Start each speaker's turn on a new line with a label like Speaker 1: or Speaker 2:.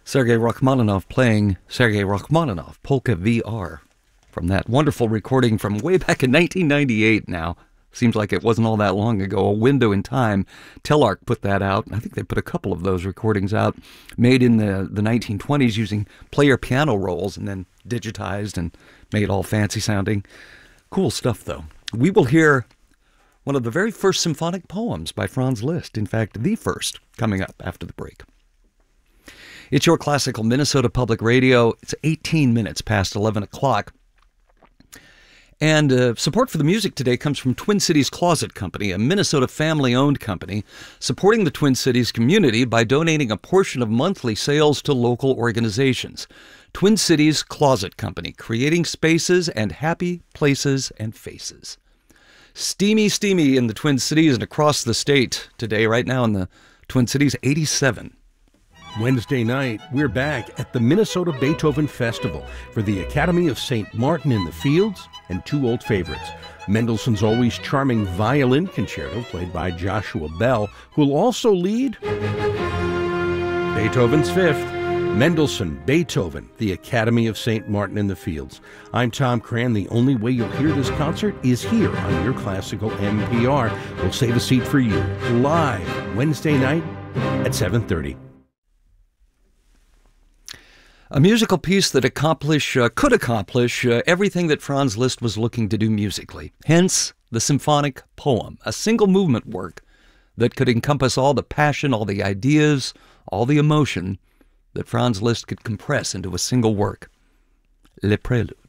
Speaker 1: Sergei Rachmaninoff playing Sergei Rachmaninoff, Polka VR, from that wonderful recording from way back in 1998 now. Seems like it wasn't all that long ago. A Window in Time. Telarc put that out. I think they put a couple of those recordings out, made in the 1920s using player piano rolls and then digitized and made all fancy sounding. Cool stuff, though. We will hear one of the very first symphonic poems by Franz Liszt. In fact, the first, coming up after the break. It's Your Classical Minnesota Public Radio. It's 18 minutes past 11 o'clock. And support for the music today comes from Twin Cities Closet Company, a Minnesota family-owned company supporting the Twin Cities community by donating a portion of monthly sales to local organizations. Twin Cities Closet Company, creating spaces and happy places and faces. Steamy in the Twin Cities and across the state today, right now in the Twin Cities, 87.
Speaker 2: Wednesday night, we're back at the Minnesota Beethoven Festival for the Academy of St. Martin in the Fields and two old favorites. Mendelssohn's always charming violin concerto played by Joshua Bell, who will also lead Beethoven's Fifth. Mendelssohn, Beethoven, the Academy of St. Martin in the Fields. I'm Tom Cran. The only way you'll hear this concert is here on Your Classical NPR. We'll save a seat for you live Wednesday night at 7:30.
Speaker 1: A musical piece that could accomplish everything that Franz Liszt was looking to do musically. Hence, the symphonic poem, a single movement work that could encompass all the passion, all the ideas, all the emotion that Franz Liszt could compress into a single work. Le Prélude.